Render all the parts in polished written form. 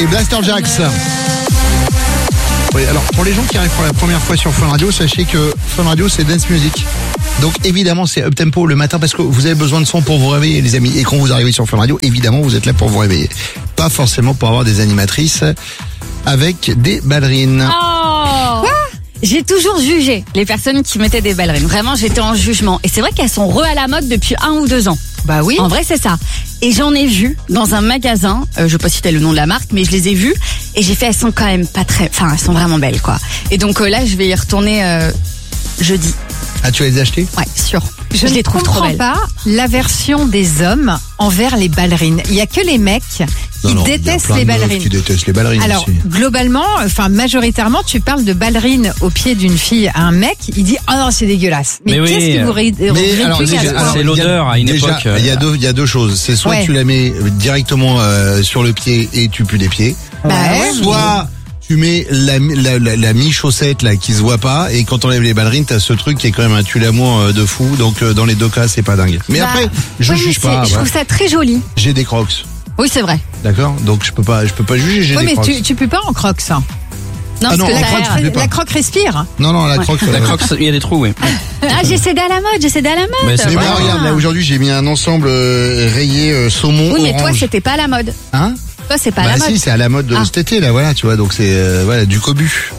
et Blaster Jaxx. Oui, alors pour les gens qui arrivent pour la première fois sur Fun Radio, sachez que Fun Radio c'est dance music. Donc évidemment c'est up tempo le matin parce que vous avez besoin de son pour vous réveiller les amis. Et quand vous arrivez sur Fun Radio, évidemment vous êtes là pour vous réveiller. Pas forcément pour avoir des animatrices avec des ballerines. Oh quoi ? J'ai toujours jugé les personnes qui mettaient des ballerines. Vraiment, j'étais en jugement. Et c'est vrai qu'elles sont à la mode depuis 1 ou 2 ans. Bah oui. En vrai, c'est ça. Et j'en ai vu dans un magasin, je vais pas citer le nom de la marque, mais je les ai vues et j'ai fait, elles sont quand même pas très, enfin, elles sont vraiment belles, quoi. Et donc là, je vais y retourner jeudi. Ah, tu vas les acheter ? Ouais, sûr. Je les ne trouve trop comprends belles. pas l'aversion des hommes envers les ballerines. Il y a que les mecs qui détestent les ballerines. Qui détestent les ballerines. Alors, aussi. globalement, enfin, majoritairement, tu parles de ballerines au pied d'une fille à un mec, il dit, oh non, c'est dégueulasse. Mais oui, qu'est-ce qui vous répugne à ce point ? c'est l'odeur à une époque. Il y a deux choses. C'est soit Ouais. tu la mets directement sur le pied et tu pues les pieds. Bah ouais. Soit tu mets la mi-chaussette là qui se voit pas et quand on lève les ballerines t'as ce truc qui est quand même un tue-l'amour de fou. Donc dans les deux cas c'est pas dingue. Mais après je oui, juge pas. Je trouve ça très joli. J'ai des Crocs. Oui, c'est vrai. D'accord. Donc je peux pas juger. J'ai Oui, des mais Crocs. tu peux pas en crocs, ça. Non, Ah non, parce que en Crocs, tu peux pas. La croque respire. Non la Crocs. La croque, il y a des trous, oui. Ah, j'ai cédé à la mode, Mais c'est Mais pas moi grave. regarde là aujourd'hui j'ai mis un ensemble rayé saumon Oui, mais toi, orange. c'était pas à la mode. Hein? Toi, c'est pas à Bah la mode. si, c'est à la mode de cet été là, voilà, tu vois, donc c'est voilà du cobu.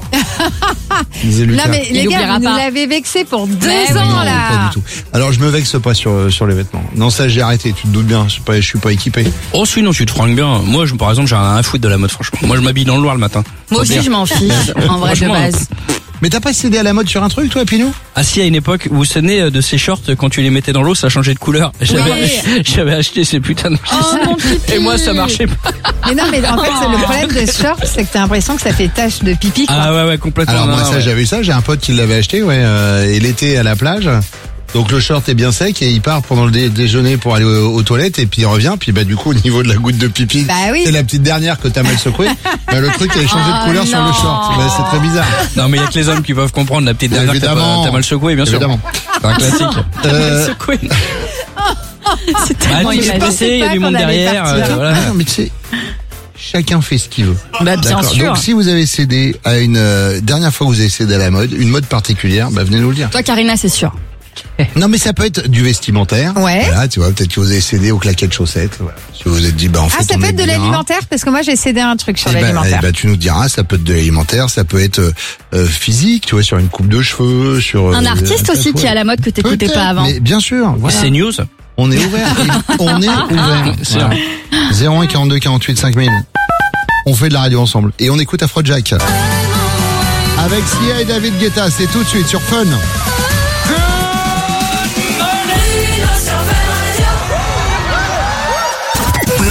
Disait Lucas. Non, mais les Il gars, oubliera vous nous pas. l'avez vexé pour 2 Mais ans, Non, là. pas du tout. Alors je me vexe pas sur les vêtements. Non, ça j'ai arrêté, tu te doutes bien, je suis pas équipé. Oh, si, non, tu te fringues bien. Moi, par exemple, j'ai rien à foutre de la mode, franchement. Moi, je m'habille dans le noir le matin. Moi aussi, je m'en fiche, en vrai, de Franchement, base. Mais t'as pas cédé à la mode sur un truc toi, Pinou? Ah si, à une époque, vous vous souvenez de ces shorts, quand tu les mettais dans l'eau, ça changeait de couleur. J'avais acheté ces putains de mon pipi. Et moi, ça marchait pas. Mais non, mais en fait, c'est le problème de ce short, c'est que t'as l'impression que ça fait tache de pipi, quoi. Ah ouais, complètement. Alors Non, moi non, ça ouais. j'avais eu ça, j'ai un pote qui l'avait acheté, ouais, et l'été à la plage. Donc le short est bien sec et il part pendant le déjeuner pour aller aux toilettes et puis il revient, puis bah du coup au niveau de la goutte de pipi, Bah oui. c'est la petite dernière que t'as mal secouée. Bah le truc avait changé de couleur sur le non. short. Bah, c'est très bizarre. Non, mais il y a que les hommes qui peuvent comprendre la petite dernière que Évidemment. t'as mal secoué, bien sûr. Évidemment. C'est un classique. C'est Ah, tellement tu sais imagé. passer, il y a du qu'on monde allait derrière. partir. Voilà. Non, mais tu sais, chacun fait ce qu'il veut. Bah, bien D'accord. sûr. Donc si vous avez cédé à une dernière fois que vous avez cédé à la mode, une mode particulière, bah venez nous le dire. Toi, Karina, c'est sûr. Non mais ça peut être du vestimentaire. Ouais. Voilà, tu vois, peut-être que vous avez cédé aux claquettes chaussettes. Voilà. Si vous vous êtes dit bah en fait Ah, ça on peut est être de bien. l'alimentaire, parce que moi, j'ai cédé à un truc sur Eh l'alimentaire. ben, tu nous diras, ça peut être de l'alimentaire, ça peut être physique, tu vois, sur une coupe de cheveux, sur Un artiste aussi qui est à la mode que t'écoutais Peut-être, pas avant. Mais bien sûr, voilà. C'est news. On est ouvert. On est ouvert. C'est Voilà. 01 42 48 5000. On fait de la radio ensemble et on écoute Afrojack. Avec Sia et David Guetta, c'est tout de suite sur Fun.